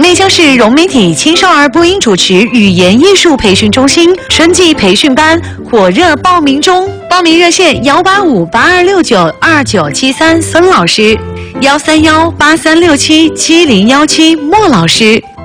内江市融媒体青少儿播音主持语言艺术培训中心春季培训班火热报名中，报名热线18582692973孙老师，13183677017莫老师。